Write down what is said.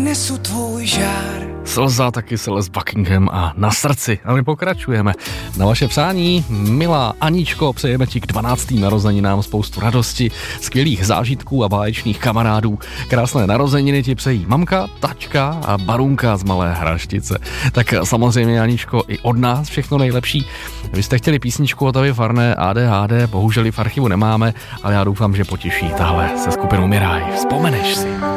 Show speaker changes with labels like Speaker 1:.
Speaker 1: přinesu tvůj žár.
Speaker 2: Slza taky se les Buckingham a Na srdci. A my pokračujeme. Na vaše přání, milá Aničko, přejeme ti k 12. narozeninám spoustu radosti, skvělých zážitků a báječných kamarádů. Krásné narozeniny ti přejí mamka, tačka a Barunka z Malé Hraštice. Tak samozřejmě, Aničko, i od nás všechno nejlepší. Vy jste chtěli písničku od Tavy Farné ADHD, bohužel ji v archivu nemáme, ale já doufám, že potěší tahle se skupinou Miraj. Vzpomeneš si?